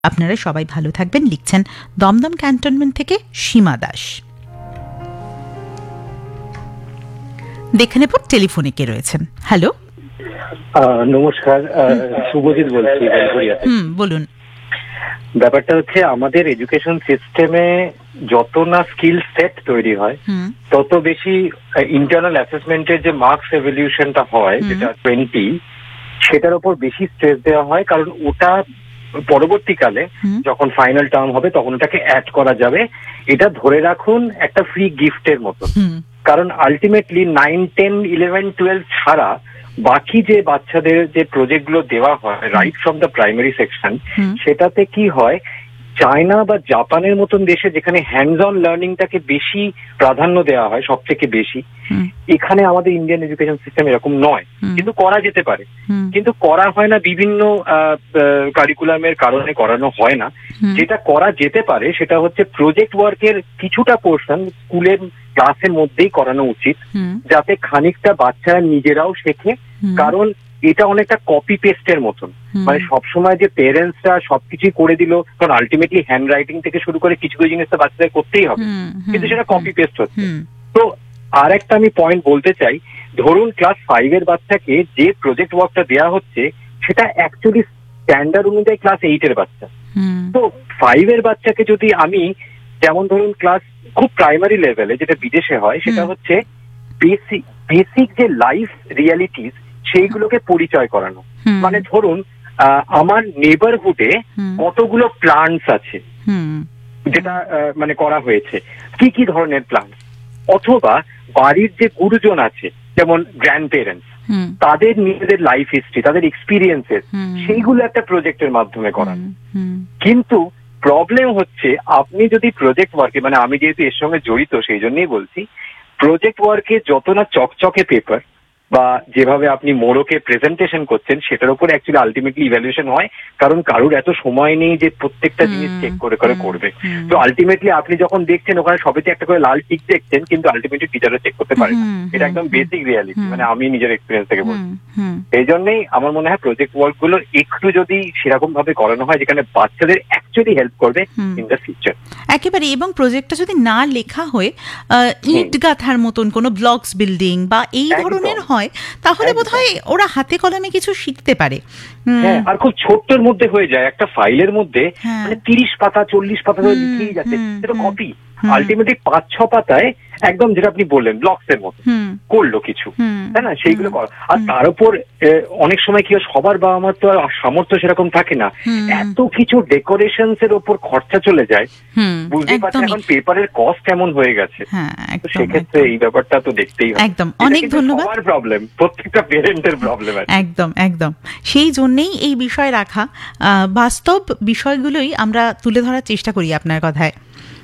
আপনারা সবাই ভালো থাকবেন, লিখছেন দমদম ক্যান্টনমেন্ট থেকে সীমা দাস। দেখে নেব টেলিফোনে কে রয়েছেন। হ্যালো, নমস্কার, শুভজিৎ বলছি বেলঘরিয়া থেকে। বলুন। ব্যাপারটা হচ্ছে, আমাদের এডুকেশন সিস্টেমে যত না স্কিল সেট তৈরি হয় তত বেশি ইন্টারনাল অ্যাসেসমেন্টের যে মার্কস এভলিউশনটা হয়, যেটা 20, সেটার উপর বেশি স্ট্রেস দেওয়া হয়। কারণ ওটা পরবর্তীকালে যখন ফাইনাল টার্ম হবে তখন ওটাকে অ্যাড করা যাবে। এটা ধরে রাখুন একটা ফ্রি গিফটের মতো। কারণ আলটিমেটলি 9, 10, 11, 12 ছাড়া বাকি যে বাচ্চাদের যে প্রজেক্ট গুলো দেওয়া হয় right from the primary section, সেটাতে কি হয়, চায়না বা জাপানের মতন দেশে যেখানে হ্যান্ডস অন লার্নিংটাকে বেশি প্রাধান্য দেওয়া হয় সব থেকে বেশি, এখানে আমাদের ইন্ডিয়ান এডুকেশন সিস্টেম এরকম নয়। কিন্তু করা যেতে পারে, কিন্তু করা হয় না, বিভিন্ন কারিকুলামের কারণে করানো হয় না। যেটা করা যেতে পারে সেটা হচ্ছে প্রজেক্ট ওয়ার্কের কিছুটা পোর্শন স্কুলের ক্লাসের মধ্যেই করানো উচিত, যাতে খানিকটা বাচ্চারা নিজেরাও শেখে। কারণ এটা অনেকটা কপি পেস্টের মতন, মানে সবসময় যে পেরেন্টসরা সবকিছুই করে দিল, কারণ আলটিমেটলি হ্যান্ড রাইটিং থেকে শুরু করে কিছু কিছু জিনিস তো বাচ্চাদের করতেই হবে, কিন্তু সেটা কপি পেস্ট হচ্ছে। তো আর একটা আমি পয়েন্ট বলতে চাই, ধরুন ক্লাস 5 এর বাচ্চাকে যে প্রজেক্ট ওয়ার্কটা দেওয়া হচ্ছে সেটা অ্যাকচুয়ালি স্ট্যান্ডার্ড অনুযায়ী ক্লাস 8 এর বাচ্চা। তো 5 এর বাচ্চাকে যদি আমি, যেমন ধরুন ক্লাস খুব প্রাইমারি লেভেলে যেটা বিদেশে হয়, সেটা হচ্ছে বেসিক যে লাইফ রিয়ালিটিস সেইগুলোকে পরিচয় করানো। মানে ধরুন আমার নেবারহুডে কতগুলো প্লান্টস আছে, যেটা মানে করা হয়েছে, কি কি ধরনের প্লান্টস, অথবা বাড়ির যে গুরুজন আছে যেমন গ্র্যান্ড পেরেন্টস, তাদের নিজেদের লাইফ হিস্ট্রি, তাদের এক্সপিরিয়েন্সেস, সেইগুলো একটা প্রজেক্টের মাধ্যমে করানো। কিন্তু প্রবলেম হচ্ছে, আপনি যদি প্রজেক্ট ওয়ার্কে, মানে আমি যেহেতু এর সঙ্গে জড়িত সেই জন্যই বলছি, প্রজেক্ট ওয়ার্কে যত না চকচকে পেপার বা যেভাবে আপনি মোড়কে প্রেজেন্টেশন করছেন সেটার উপর অ্যাকচুয়ালি আলটিমেটলি ইভ্যালুয়েশন হয়। কারণ কারুর এত সময় নেই যে প্রত্যেকটা জিনিস চেক করে করে করবে। তো আলটিমেটলি আপনি যখন দেখছেন ওখানে সবেতে একটা করে লাল টিক দেখছেন, কিন্তু আলটিমেটলি টিচাররা চেক করতে পারে না। এটা একদম বেসিক রিয়ালিটি, মানে আমি নিজের এক্সপিরিয়েন্স থেকে বলছি। এই জন্যই আমার মনে হয় প্রজেক্ট ওয়ার্ক গুলো একটু যদি সেরকম ভাবে করানো হয় যেখানে বাচ্চাদের অ্যাকচুয়ালি হেল্প করবে ইন দ্য ফিউচার একেবারে। এবং প্রজেক্টটা যদি না লেখা হয়ে ইট গাঁথার মতন কোনো ব্লকস বিল্ডিং বা এই ধরনের হয়, তাহলে বোধহয় ওরা হাতে কলমে কিছু শিখতে পারে। হ্যাঁ, আর খুব ছোট্টর মধ্যে হয়ে যায়, একটা ফাইলের মধ্যে মানে 30 পাতা 40 পাতা ধরে লিখেই যাচ্ছে, সেটা কপি। আলটিমেটলি 5-6 পাতায় একদম যেটা আপনি বললেন ব্লকস এর মতো করলো কিছু, তাই না? সেইগুলো কর। আর তার উপর অনেক সময় কি হয়, সবার বাবা মার তো আর সামর্থ্য সেরকম থাকে না, এত কিছু ডেকোরেশনস এর উপর খরচা চলে যায়। বুঝতে পারছেন এখন পেপারের কস্ট কেমন হয়ে গেছে। সেক্ষেত্রে এই ব্যাপারটা তো দেখতেই হবে। একদম, অনেক ধন্যবাদ। সবার প্রবলেম, প্রত্যেকটা পেরেন্টের প্রবলেম আছে। একদম একদম, সেই জন্যেই এই বিষয় রাখা, বাস্তব বিষয়গুলোই আমরা তুলে ধরার চেষ্টা করি আপনার কথায়।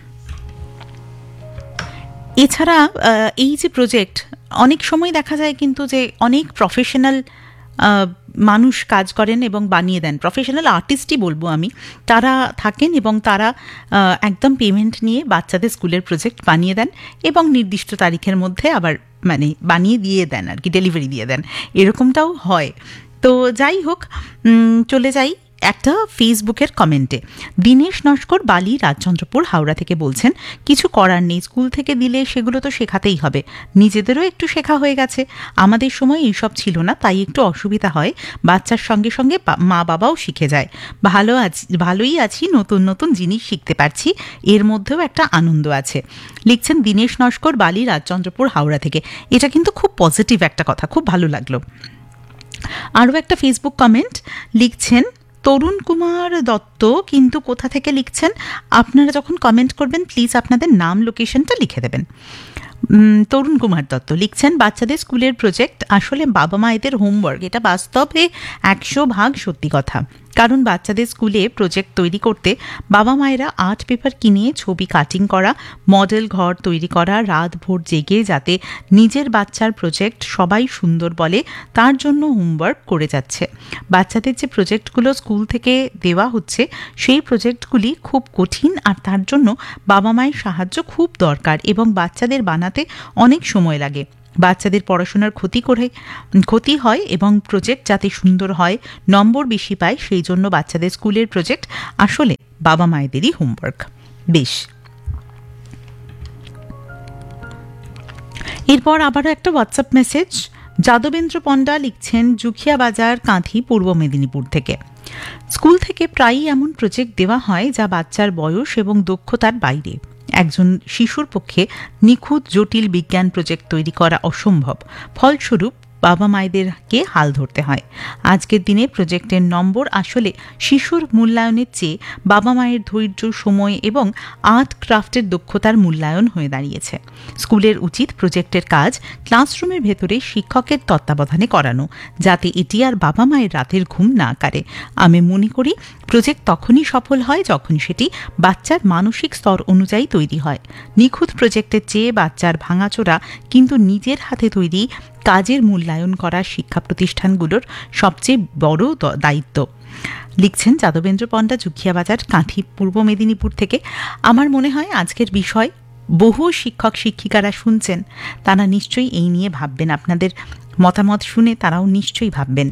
এছাড়া এই যে প্রজেক্ট, অনেক সময় দেখা যায় কিন্তু যে অনেক প্রফেশনাল মানুষ কাজ করেন এবং বানিয়ে দেন, প্রফেশনাল আর্টিস্টই বলবো আমি, তারা থাকেন এবং তারা একদম পেমেন্ট নিয়ে বাচ্চাদের স্কুলের প্রজেক্ট বানিয়ে দেন এবং নির্দিষ্ট তারিখের মধ্যে আবার মানে বানিয়ে দিয়ে দেন আর কি, ডেলিভারি দিয়ে দেন, এরকমটাও হয়। তো যাই হোক, চলে যাই একটা ফেসবুকের কমেন্টে। দীনেশ নস্কর, বালি, রাজচন্দ্রপুর, হাওড়া থেকে বলছেন, কিছু করার নেই, স্কুল থেকে দিলে সেগুলো তো শেখাতেই হবে, নিজেদেরও একটু শেখা হয়ে গেছে, আমাদের সময় এইসব ছিল না, তাই একটু অসুবিধা হয়, বাচ্চার সঙ্গে সঙ্গে মা বাবাও শিখে যায়, ভালোই আছি, নতুন নতুন জিনিস শিখতে পারছি, এর মধ্যেও একটা আনন্দ আছে, লিখছেন দীনেশ নস্কর, বালি, রাজচন্দ্রপুর, হাওড়া থেকে। এটা কিন্তু খুব পজিটিভ একটা কথা, খুব ভালো লাগলো। আরও একটা ফেসবুক কমেন্ট লিখছেন তরুণ কুমার দত্ত, কিন্তু কোথা থেকে লিখছেন, আপনারা যখন কমেন্ট করবেন প্লিজ আপনাদের নাম লোকেশনটা লিখে দেবেন। তরুণ কুমার দত্ত লিখছেন, বাচ্চাদের স্কুলের প্রজেক্ট আসলে বাবা মায়েদের হোমওয়ার্ক, এটা বাস্তবে 100% সত্যি কথা। কারণ বাচ্চাদের স্কুলে প্রজেক্ট তৈরি করতে বাবা মায়েরা আর্ট পেপার কিনে ছবি কাটিং করা, মডেল ঘর তৈরি করা, রাত ভোর জেগে যাতে নিজের বাচ্চার প্রজেক্ট সবাই সুন্দর বলে তার জন্য হোমওয়ার্ক করে যাচ্ছে। বাচ্চাদের যে প্রজেক্টগুলো স্কুল থেকে দেওয়া হচ্ছে সেই প্রজেক্টগুলি খুব কঠিন, আর তার জন্য বাবা মায়ের সাহায্য খুব দরকার এবং বাচ্চাদের বানাতে অনেক সময় লাগে। বাচ্চাদের পড়াশোনার ক্ষতি হয় এবং প্রজেক্ট যাতে সুন্দর হয়, নম্বর বেশি পায়, সেই জন্য বাচ্চাদের স্কুলের প্রজেক্ট আসলে বাবা মায়েদেরই হোমওয়ার্ক। বেশ, এরপর আবারও একটা হোয়াটসঅ্যাপ মেসেজ। যাদবেন্দ্র পণ্ডা লিখছেন জুখিয়া বাজার, কাঁথি, পূর্ব মেদিনীপুর থেকে। স্কুল থেকে প্রায়ই এমন প্রজেক্ট দেওয়া হয় যা বাচ্চার বয়স এবং দক্ষতার বাইরে। একজন শিশুর পক্ষে নিখুঁত জটিল বিজ্ঞান প্রজেক্ট তৈরি করা অসম্ভব। ফলস্বরূপ বাবা মায়েদেরকে হাল ধরতে হয়। আজকের দিনে প্রজেক্টের নম্বর আসলে শিশুর মূল্যায়নের চেয়ে বাবা মায়ের ধৈর্য, সময় এবং আর্ট ক্রাফটের দক্ষতার মূল্যায়ন হয়ে দাঁড়িয়েছে। স্কুলের উচিত প্রজেক্টের কাজ ক্লাসরুমের ভেতরে শিক্ষকের তত্ত্বাবধানে করানো, যাতে এটি আর বাবা মায়ের রাতের ঘুম না কাড়ে। আমি মনে করি প্রজেক্ট তখনই সফল হয় যখন সেটি বাচ্চার মানসিক স্তর অনুযায়ী তৈরি হয়। নিখুঁত প্রজেক্টের চেয়ে বাচ্চার ভাঙাচোরা কিন্তু নিজের হাতে তৈরি কাজের মূল্যায়ন করা শিক্ষা প্রতিষ্ঠানগুলোর সবচেয়ে বড় দায়িত্ব। লিখছেন যাদবেন্দ্র পণ্ডা, জুখিয়া বাজার, কাঁথি, পূর্ব মেদিনীপুর থেকে। আমার মনে হয় আজকের বিষয় বহু শিক্ষক শিক্ষিকারা শুনছেন, তারা নিশ্চয়ই এই নিয়ে ভাববেন। আপনাদের মতামত শুনে তারাও নিশ্চয়ই ভাববেন।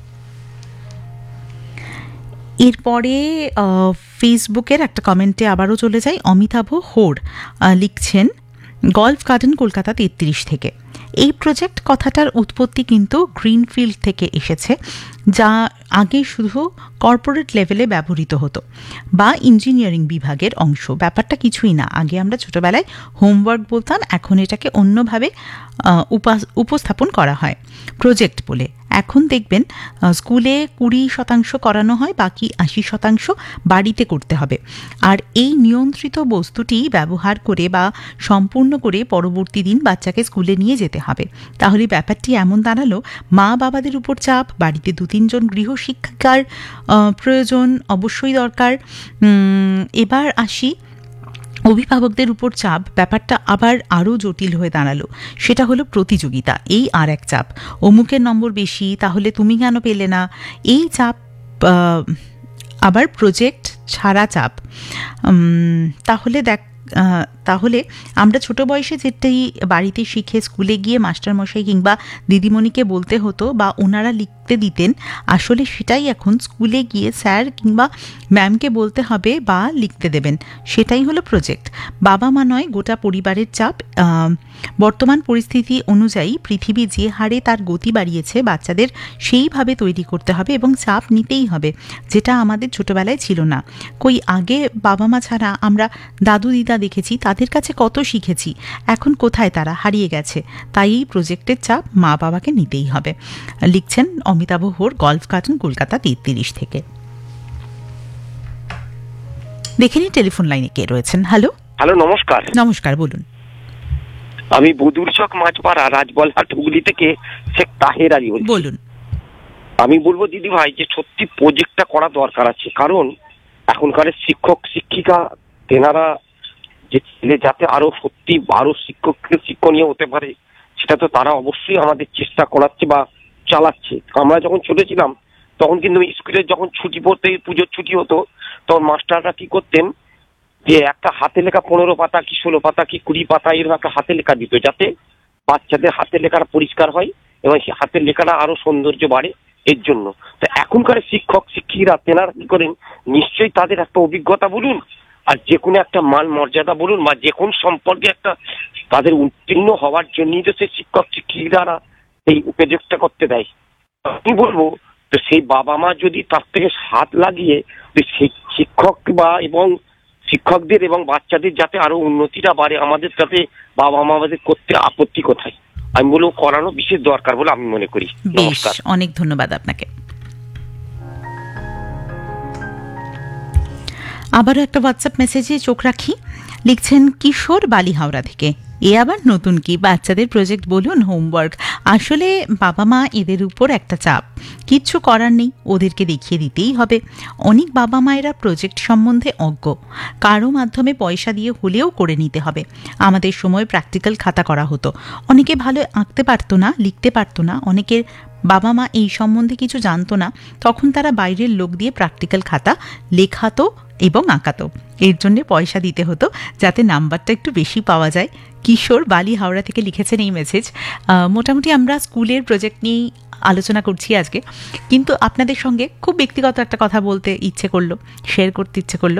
এরপরে ফেসবুকের একটা কমেন্টে আবারও চলে যাই। অমিতাভ হোর লিখছেন গল্ফ গার্ডেন, কলকাতা 33 থেকে। এই প্রজেক্ট কথাটার উৎপত্তি কিন্তু গ্রিনফিল্ড থেকে এসেছে, যা আগে শুধু কর্পোরেট লেভেলে ব্যবহৃত হতো বা ইঞ্জিনিয়ারিং বিভাগের অংশ। ব্যাপারটা কিছুই না। আগে আমরা ছোটবেলায় হোমওয়ার্ক বলতাম, এখন এটাকে অন্যভাবে উপস্থাপন করা হয় প্রজেক্ট বলে। এখন দেখবেন স্কুলে 20% করানো হয়, বাকি 80% বাড়িতে করতে হবে। আর এই নিয়ন্ত্রিত বস্তুটি ব্যবহার করে বা সম্পূর্ণ করে পরবর্তী দিন বাচ্চাকে স্কুলে নিয়ে যেতে হবে। তাহলে ব্যাপারটি এমন দাঁড়ালো, মা বাবাদের উপর চাপ, বাড়িতে 2-3 জন গৃহশিক্ষিকার প্রয়োজন অবশ্যই দরকার। এবার আসি অভিভাবকদের উপর চাপ। ব্যাপারটা আবার আরও জটিল হয়ে দাঁড়ালো। সেটা হলো প্রতিযোগিতা। এই আর এক চাপ, অমুকের নম্বর বেশি, তাহলে তুমি কেন পেলে না? এই চাপ আবার প্রজেক্ট ছাড়া চাপ। তাহলে আমরা ছোট বয়সে যেটাই বাড়িতে শিখে স্কুলে গিয়ে মাস্টারমশাই কিংবা দিদিমণিকে বলতে হতো বা ওনারা লিখতে দিতেন, আসলে সেটাই এখন স্কুলে গিয়ে স্যার কিংবা ম্যামকে বলতে হবে বা লিখতে দেবেন। সেটাই হলো প্রজেক্ট। বাবা মা নয়, গোটা পরিবারের চাপ। বর্তমান পরিস্থিতি অনুযায়ী পৃথিবী যে হারে তার গতি বাড়িয়েছে, বাচ্চাদের সেইভাবে তৈরি করতে হবে এবং চাপ নিতেই হবে, যেটা আমাদের ছোটবেলায় ছিল না। কই আগে বাবা মা ছাড়া আমরা দাদু দিদা দেখেছি, তাদের কাছে কত শিখেছি। এখন কোথায় তারা? হারিয়ে গেছে। তাই এই প্রজেক্টের চাপ মা বাবাকে নিতেই হবে। লিখছেন অমিতাভ হোর, গল্ফ গার্ডেন, কলকাতা 33 থেকে। দেখেনি টেলিফোন লাইনে কে রয়েছেন। হ্যালো। হ্যালো, নমস্কার। নমস্কার, বলুন। আমি বদুরচক মাছপাড়া, রাজবলহাট, হুগলি থেকে শেখ তাহের আলী বলছি। বলুন। আমি বলবো দিদি ভাই যে সত্যি প্রজেক্টটা করা দরকার আছে, কারণ এখনকার শিক্ষক শিক্ষিকা তেনারা যে ছেলে যাতে আরো সত্যি আরো শিক্ষণীয় হতে পারে, সেটা তো তারা অবশ্যই আমাদের চেষ্টা করাচ্ছে বা চালাচ্ছে। আমরা যখন ছোট ছিলাম তখন কিন্তু স্কুলে যখন ছুটি পড়তে, পুজোর ছুটি হতো, তখন মাস্টাররা কি করতেন যে একটা হাতে লেখা 15 পাতা কি 16 পাতা কি 20 পাতা এরকম একটা হাতে লেখা দিত, যাতে বাচ্চাদের হাতে লেখাটা পরিষ্কার হয় এবং সেই হাতের লেখাটা আরো সৌন্দর্য বাড়ে। এর জন্য তো এখনকার শিক্ষক শিক্ষিকারা তেনারা কি করেন, নিশ্চয়ই তাদের একটা অভিজ্ঞতা বলুন আর যে কোনো একটা মান মর্যাদা বলুন বা যে কোন সম্পর্কে একটা তাদের উত্তীর্ণ হওয়ার জন্যই তো সেই শিক্ষক শিক্ষিকারা এই উপযোগটা করতে দেয়। আমি বলবো তো সেই বাবা মা যদি তার থেকে হাত লাগিয়ে শিক্ষক বা এবং শিক্ষকদের এবং বাচ্চাদের যাতে আরো উন্নতিটা বাড়ে, আমাদের যাতে বাবা মা আমাদের করতে আপত্তি কোথায়? আমি বলবো করানো বিশেষ দরকার বলে আমি মনে করি। নমস্কার, অনেক ধন্যবাদ আপনাকে। আবারও একটা হোয়াটসঅ্যাপ মেসেজে চোখ রাখি। লিখছেন কিশোর, বালিহাওড়া থেকে। এ আবার নতুন কি? বাচ্চাদের প্রজেক্ট বলুন, হোমওয়ার্ক, আসলে বাবা মা এদের উপর একটা চাপ। কিচ্ছু করার নেই, ওদেরকে দেখিয়ে দিতেই হবে। অনেক বাবা মায়েরা প্রজেক্ট সম্বন্ধে অজ্ঞ, কারো মাধ্যমে পয়সা দিয়ে হলেও করে নিতে হবে। আমাদের সময় প্র্যাকটিক্যাল খাতা করা হতো। অনেকে ভালো আঁকতে পারতো না, লিখতে পারতো না, অনেকের বাবা মা এই সম্বন্ধে কিছু জানতো না, তখন তারা বাইরের লোক দিয়ে প্র্যাকটিক্যাল খাতা লেখাতো এবং আঁকাতো। এর জন্য পয়সা দিতে হতো যাতে নাম্বারটা একটু বেশি পাওয়া যায়। কিশোর বালি হাওড়া থেকে লিখেছেন এই মেসেজ। মোটামুটি আমরা স্কুলের প্রজেক্ট নিয়েই আলোচনা করছি আজকে, কিন্তু আপনাদের সঙ্গে খুব ব্যক্তিগত একটা কথা বলতে ইচ্ছে করলো, শেয়ার করতে ইচ্ছে করলো।